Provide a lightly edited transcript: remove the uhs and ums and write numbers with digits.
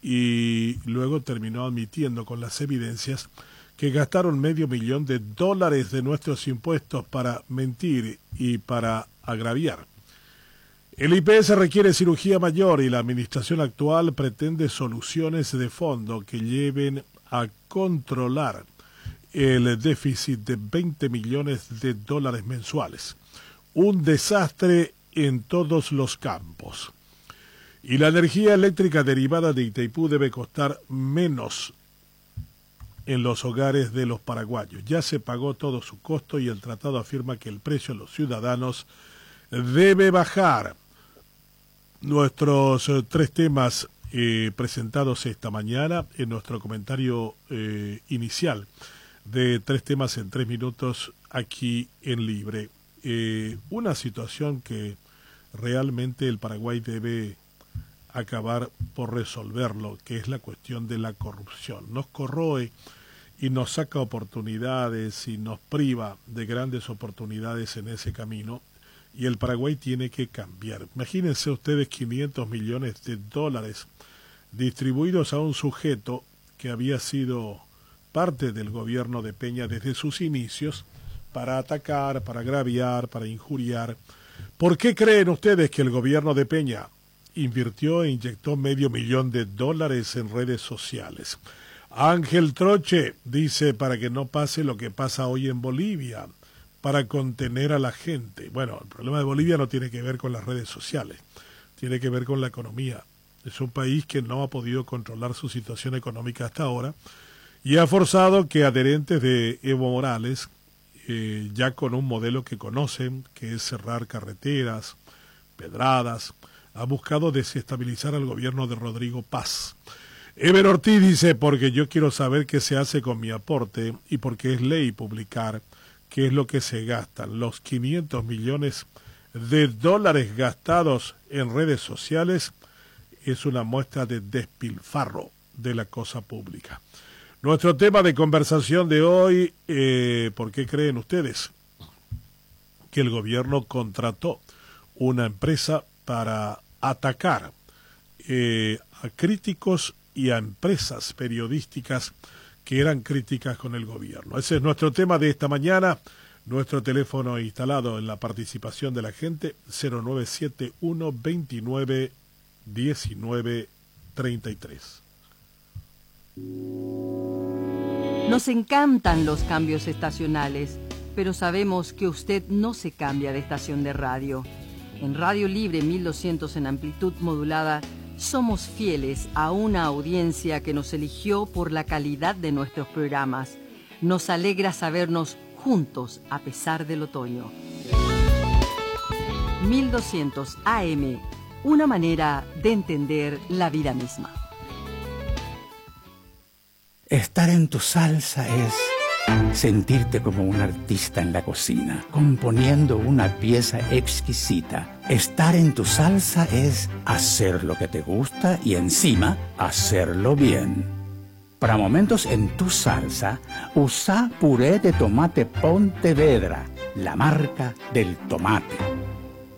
y luego terminó admitiendo con las evidencias que gastaron $500,000 de nuestros impuestos para mentir y para agraviar. El IPS requiere cirugía mayor y la administración actual pretende soluciones de fondo que lleven a controlar el déficit de $20 millones mensuales. Un desastre en todos los campos. Y la energía eléctrica derivada de Itaipú debe costar menos en los hogares de los paraguayos. Ya se pagó todo su costo y el tratado afirma que el precio a los ciudadanos debe bajar. Nuestros tres temas presentados esta mañana en nuestro comentario inicial de 3 temas en 3 minutos aquí en Libre. Una situación que realmente el Paraguay debe acabar por resolverlo, que es la cuestión de la corrupción. Nos corroe y nos saca oportunidades y nos priva de grandes oportunidades en ese camino, y el Paraguay tiene que cambiar. Imagínense ustedes $500 millones distribuidos a un sujeto que había sido parte del gobierno de Peña desde sus inicios para atacar, para agraviar, para injuriar. ¿Por qué creen ustedes que el gobierno de Peña invirtió e inyectó $500,000 en redes sociales? Ángel Troche dice para que no pase lo que pasa hoy en Bolivia, para contener a la gente. Bueno, el problema de Bolivia no tiene que ver con las redes sociales, tiene que ver con la economía. Es un país que no ha podido controlar su situación económica hasta ahora y ha forzado que adherentes de Evo Morales, ya con un modelo que conocen, que es cerrar carreteras, pedradas, ha buscado desestabilizar al gobierno de Rodrigo Paz. Ever Ortiz dice, porque yo quiero saber qué se hace con mi aporte y porque es ley publicar qué es lo que se gastan. Los $500 millones gastados en redes sociales es una muestra de despilfarro de la cosa pública. Nuestro tema de conversación de hoy, ¿por qué creen ustedes que el gobierno contrató una empresa para atacar a críticos y a empresas periodísticas que eran críticas con el gobierno? Ese es nuestro tema de esta mañana. Nuestro teléfono instalado en la participación de la gente, 0971 29 19 33. Nos encantan los cambios estacionales, pero sabemos que usted no se cambia de estación de radio. En Radio Libre 1200 en amplitud modulada, somos fieles a una audiencia que nos eligió por la calidad de nuestros programas. Nos alegra sabernos juntos a pesar del otoño. 1200 AM, una manera de entender la vida misma. Estar en tu salsa es sentirte como un artista en la cocina, componiendo una pieza exquisita. Estar en tu salsa es hacer lo que te gusta y encima hacerlo bien. Para momentos en tu salsa, usa puré de tomate Pontevedra, la marca del tomate.